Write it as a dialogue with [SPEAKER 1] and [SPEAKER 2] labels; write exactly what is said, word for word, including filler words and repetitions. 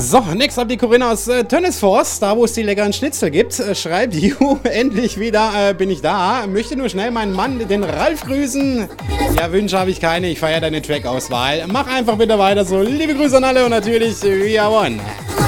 [SPEAKER 1] So, next up die Corinna aus äh, Tönnesfors, da wo es die leckeren Schnitzel gibt. Äh, schreibt, Ju, endlich wieder äh, bin ich da. Möchte nur schnell meinen Mann, den Ralf, grüßen. Ja, Wünsche habe ich keine, ich feiere deine Track-Auswahl. Mach einfach bitte weiter so. Liebe Grüße an alle und natürlich We Are One.